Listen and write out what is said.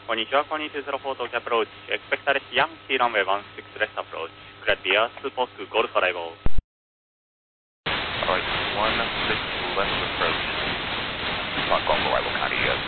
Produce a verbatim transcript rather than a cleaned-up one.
Konnichiwa, Connie two zero four Tokyo approach. Expect a Yankee runway one six left approach. Clear the air, Spock, Golf arrival. Alright, one six left approach. Spock, Golf arrival, Connie,